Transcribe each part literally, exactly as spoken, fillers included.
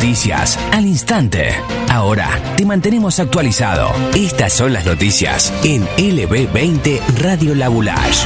noticias al instante. Ahora te mantenemos actualizado. Estas son las noticias en L B veinte Radio Labulash.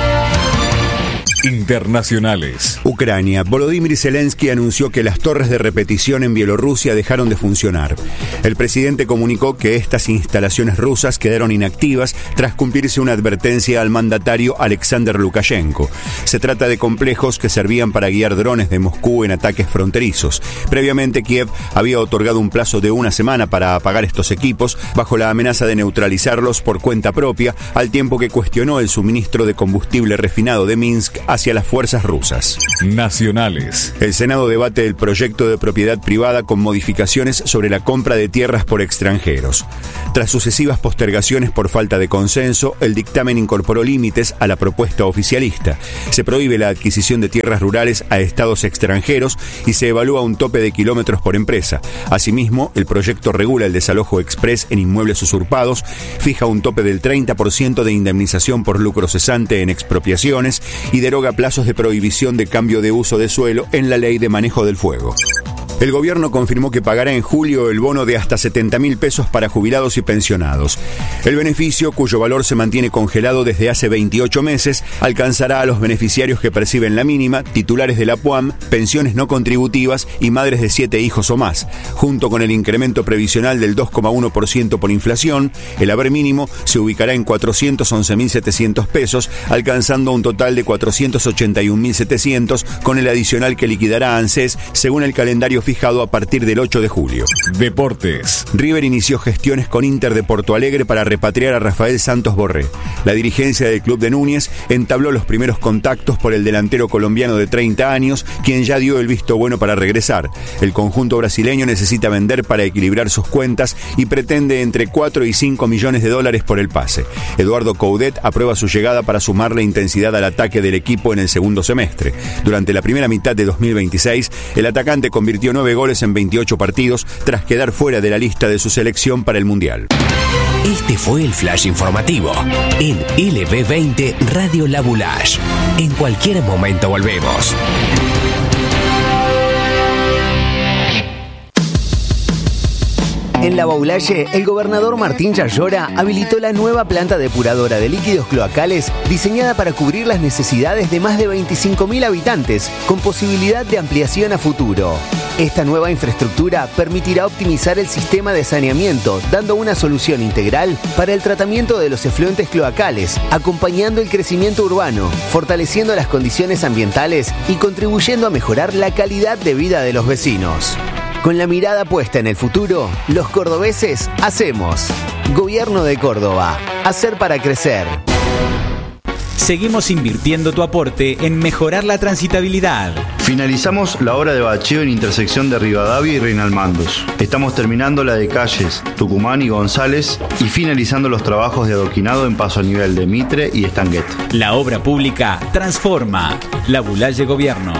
Internacionales. Ucrania. Volodymyr Zelensky anunció que las torres de repetición en Bielorrusia dejaron de funcionar. El presidente comunicó que estas instalaciones rusas quedaron inactivas tras cumplirse una advertencia al mandatario Alexander Lukashenko. Se trata de complejos que servían para guiar drones de Moscú en ataques fronterizos. Previamente, Kiev había otorgado un plazo de una semana para apagar estos equipos bajo la amenaza de neutralizarlos por cuenta propia, al tiempo que cuestionó el suministro de combustible refinado de Minsk hacia las fuerzas rusas. Nacionales. El Senado debate el proyecto de propiedad privada con modificaciones sobre la compra de tierras por extranjeros. Tras sucesivas postergaciones por falta de consenso, el dictamen incorporó límites a la propuesta oficialista. Se prohíbe la adquisición de tierras rurales a estados extranjeros y se evalúa un tope de kilómetros por empresa. Asimismo, el proyecto regula el desalojo exprés en inmuebles usurpados, fija un tope del treinta por ciento de indemnización por lucro cesante en expropiaciones y deroga plazos de prohibición de cambio de uso de suelo en la ley de manejo del fuego. El gobierno confirmó que pagará en julio el bono de hasta setenta mil pesos para jubilados y pensionados. El beneficio, cuyo valor se mantiene congelado desde hace veintiocho meses, alcanzará a los beneficiarios que perciben la mínima, titulares de la P U A M, pensiones no contributivas y madres de siete hijos o más. Junto con el incremento previsional del dos coma uno por ciento por inflación, el haber mínimo se ubicará en cuatrocientos once mil setecientos pesos, alcanzando un total de cuatrocientos ochenta y un mil setecientos con el adicional que liquidará ANSES según el calendario fijado a partir del ocho de julio. Deportes. River inició gestiones con Inter de Porto Alegre para repatriar a Rafael Santos Borré. La dirigencia del club de Núñez entabló los primeros contactos por el delantero colombiano de treinta años, quien ya dio el visto bueno para regresar. El conjunto brasileño necesita vender para equilibrar sus cuentas y pretende entre cuatro y cinco millones de dólares por el pase. Eduardo Coudet aprueba su llegada para sumarle intensidad al ataque del equipo en el segundo semestre. Durante la primera mitad de dos mil veintiséis, el atacante convirtió nueve goles en veintiocho partidos tras quedar fuera de la lista de su selección para el Mundial. Este fue el flash informativo en L B veinte Radio Labulash. En cualquier momento volvemos. En La Baulalle, el gobernador Martín Yayora habilitó la nueva planta depuradora de líquidos cloacales diseñada para cubrir las necesidades de más de veinticinco mil habitantes, con posibilidad de ampliación a futuro. Esta nueva infraestructura permitirá optimizar el sistema de saneamiento, dando una solución integral para el tratamiento de los efluentes cloacales, acompañando el crecimiento urbano, fortaleciendo las condiciones ambientales y contribuyendo a mejorar la calidad de vida de los vecinos. Con la mirada puesta en el futuro, los cordobeses hacemos. Gobierno de Córdoba. Hacer para crecer. Seguimos invirtiendo tu aporte en mejorar la transitabilidad. Finalizamos la obra de bacheo en intersección de Rivadavia y Reinalmandos. Estamos terminando la de calles Tucumán y González y finalizando los trabajos de adoquinado en paso a nivel de Mitre y Estanguet. La obra pública transforma. La Baulalle Gobierno.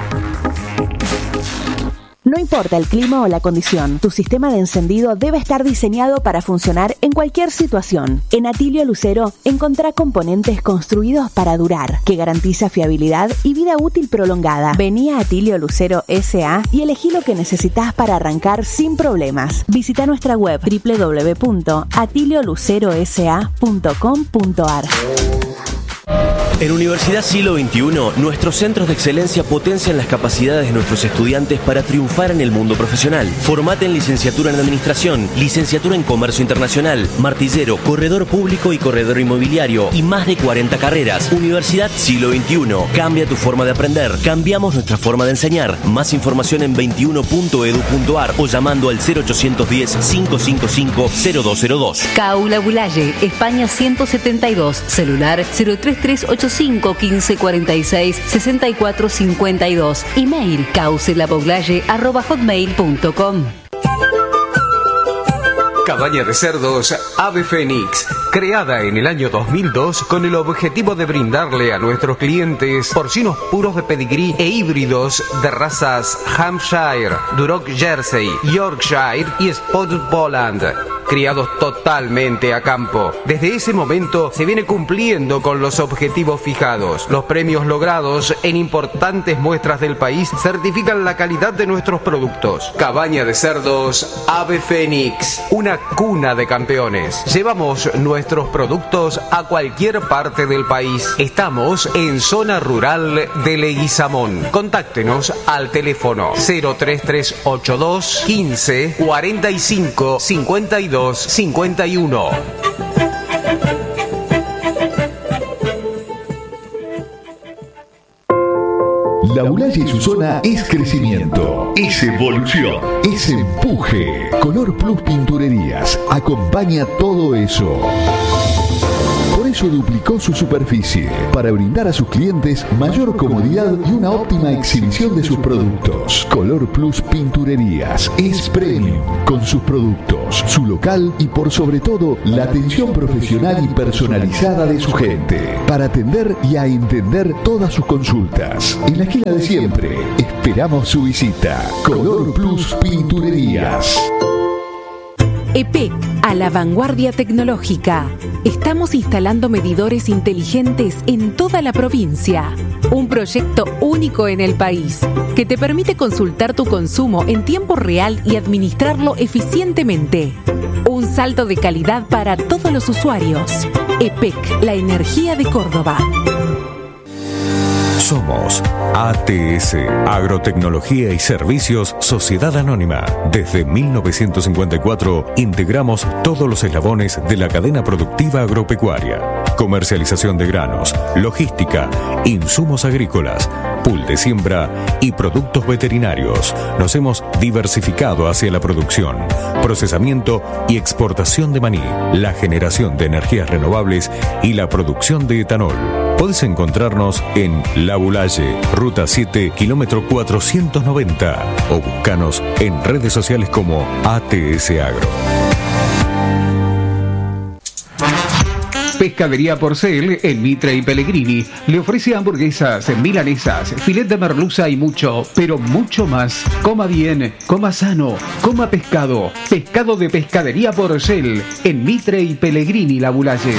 No importa el clima o la condición, tu sistema de encendido debe estar diseñado para funcionar en cualquier situación. En Atilio Lucero encontrá componentes construidos para durar, que garantiza fiabilidad y vida útil prolongada. Vení a Atilio Lucero S A y elegí lo que necesitas para arrancar sin problemas. Visita nuestra web doble u doble u doble u punto atilio lucero s a punto com punto a r. En Universidad Siglo veintiuno, nuestros centros de excelencia potencian las capacidades de nuestros estudiantes para triunfar en el mundo profesional. Formate en licenciatura en Administración, licenciatura en Comercio Internacional, martillero, corredor público y corredor inmobiliario y más de cuarenta carreras. Universidad Siglo veintiuno. Cambia tu forma de aprender. Cambiamos nuestra forma de enseñar. Más información en veintiuno punto edu punto a r o llamando al cero ochocientos diez, cinco cinco cinco, cero dos cero dos. C A U La Baulalle, España ciento setenta y dos. Celular cero tres tres ocho cinco, quince, cuarenta y seis, sesenta y cuatro cincuenta y dos. Email causelaboglaye arroba hotmail punto com. Cabaña de cerdos Ave Fénix, creada en el año dos mil dos con el objetivo de brindarle a nuestros clientes porcinos puros de pedigrí e híbridos de razas Hampshire, Duroc Jersey, Yorkshire y Spotted Poland. criados totalmente a campo. Desde ese momento se viene cumpliendo con los objetivos fijados. Los premios logrados en importantes muestras del país certifican la calidad de nuestros productos. Cabaña de cerdos Ave Fénix, una cuna de campeones. Llevamos nuestros productos a cualquier parte del país. Estamos en zona rural de Leguizamón. Contáctenos al teléfono cero tres tres ocho dos quince cuarenta y cinco cincuenta y dos cincuenta y uno. Laulaye y su zona es crecimiento, es evolución, es empuje. Color Plus Pinturerías acompaña todo eso. Por eso duplicó su superficie, para brindar a sus clientes mayor comodidad y una óptima exhibición de sus productos. Color Plus Pinturerías es premium, con sus productos, su local y por sobre todo la atención profesional y personalizada de su gente, para atender y a entender todas sus consultas. En la esquina de siempre, esperamos su visita. Color Plus Pinturerías. E P E C, a la vanguardia tecnológica. Estamos instalando medidores inteligentes en toda la provincia. Un proyecto único en el país que te permite consultar tu consumo en tiempo real y administrarlo eficientemente. Un salto de calidad para todos los usuarios. E P E C, la energía de Córdoba. Somos A T S, Agrotecnología y Servicios Sociedad Anónima. Desde mil novecientos cincuenta y cuatro integramos todos los eslabones de la cadena productiva agropecuaria. Comercialización de granos, logística, insumos agrícolas, pool de siembra y productos veterinarios. Nos hemos diversificado hacia la producción, procesamiento y exportación de maní, la generación de energías renovables y la producción de etanol. Podés encontrarnos en Laulaye, Ruta siete, kilómetro cuatrocientos noventa, o buscanos en redes sociales como A T S Agro. Pescadería Porcel en Mitre y Pellegrini le ofrece hamburguesas, milanesas, filet de merluza y mucho, pero mucho más. Coma bien, coma sano, coma pescado. Pescado de Pescadería Porcel en Mitre y Pellegrini, Laulaye.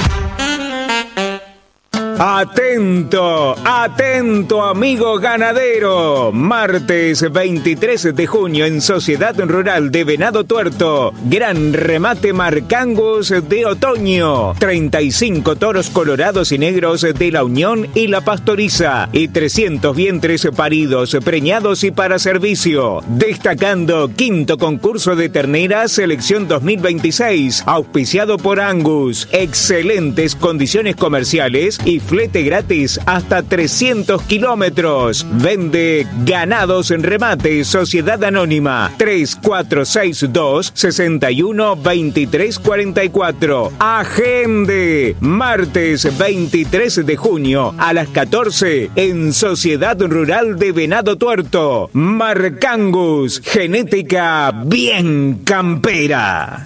Atento, atento amigo ganadero. Martes veintitrés de junio en Sociedad Rural de Venado Tuerto. Gran remate Marcangus de otoño. treinta y cinco toros colorados y negros de la Unión y la Pastoriza. Y trescientos vientres paridos, preñados y para servicio. Destacando quinto concurso de terneras selección dos mil veintiséis. Auspiciado por Angus. Excelentes condiciones comerciales y flete gratis hasta trescientos kilómetros. Vende Ganados en Remate, Sociedad Anónima. tres cuatro seis dos, seis uno dos tres cuatro cuatro. Agende. Martes veintitrés de junio a las catorce en Sociedad Rural de Venado Tuerto. Marcangus. Genética bien campera.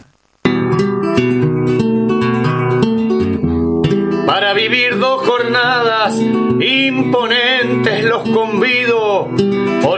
Para vivir dos jornadas imponentes los convido